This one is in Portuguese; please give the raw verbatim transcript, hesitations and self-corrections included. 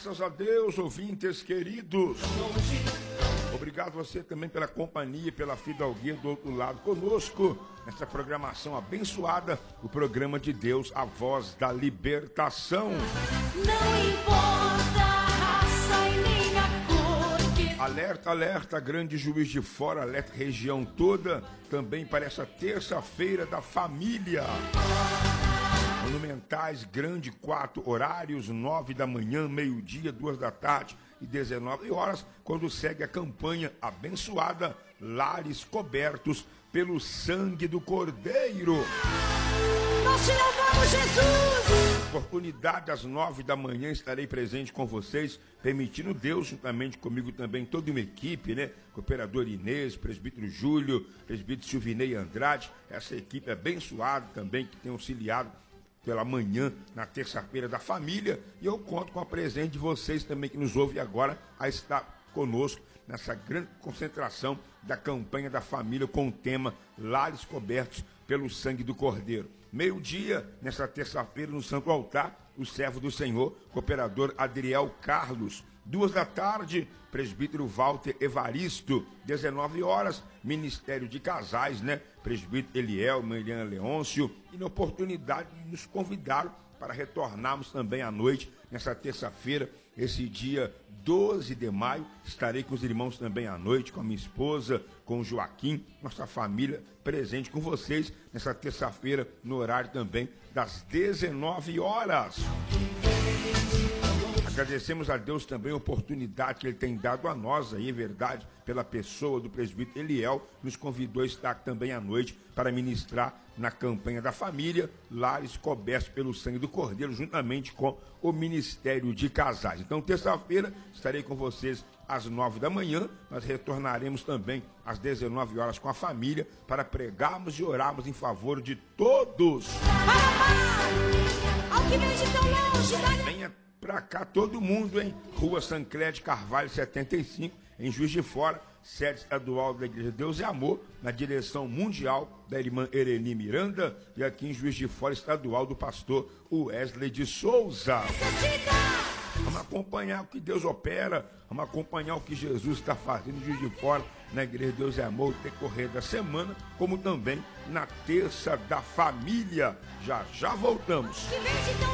Graças a Deus, ouvintes queridos. Obrigado você também pela companhia, pela fidalguia do outro lado conosco, nessa programação abençoada, o programa de Deus, a voz da libertação. Não importa a raça e nem a cor que... Alerta, alerta, grande Juiz de Fora, alerta região toda, também para essa terça-feira da família. Monumentais, grande, quatro horários, nove da manhã, meio-dia, duas da tarde e dezenove horas, quando segue a campanha abençoada, Lares Cobertos pelo Sangue do Cordeiro. Nós te louvamos, Jesus! Oportunidade às nove da manhã, estarei presente com vocês, permitindo Deus, juntamente comigo também, toda uma equipe, né? Cooperador Inês, presbítero Júlio, presbítero Silvinei Andrade, essa equipe abençoada também, que tem auxiliado pela manhã, na terça-feira da família, e eu conto com a presença de vocês também que nos ouvem agora a estar conosco nessa grande concentração da campanha da família com o tema Lares Cobertos pelo Sangue do Cordeiro. Meio-dia, nessa terça-feira, no Santo Altar, o servo do Senhor, cooperador Adriel Carlos. Duas da tarde, presbítero Walter Evaristo. dezenove horas, Ministério de Casais, né? Presbítero Eliel, Mariana Leôncio. E na oportunidade, nos convidaram para retornarmos também à noite, nessa terça-feira, esse dia doze de maio. Estarei com os irmãos também à noite, com a minha esposa, com o Joaquim, nossa família presente com vocês nessa terça-feira, no horário também das dezenove horas. Agradecemos a Deus também a oportunidade que Ele tem dado a nós, aí, é verdade, pela pessoa do presbítero Eliel, nos convidou a estar também à noite para ministrar na campanha da família, Lares Cobertos pelo Sangue do Cordeiro, juntamente com o Ministério de Casais. Então, terça-feira, estarei com vocês às nove da manhã, nós retornaremos também às dezenove horas com a família, para pregarmos e orarmos em favor de todos. Ao que vem de tão longe, dá... Venha pra cá todo mundo, hein? Rua Sancler de Carvalho, setenta e cinco, em Juiz de Fora, sede estadual da Igreja Deus e Amor, na direção mundial da irmã Ereni Miranda, e aqui em Juiz de Fora, estadual do pastor Wesley de Souza. Vamos acompanhar o que Deus opera, vamos acompanhar o que Jesus está fazendo em Juiz de Fora, na Igreja Deus e Amor, no decorrer da semana, como também na terça da família. Já já voltamos. Que vem de tão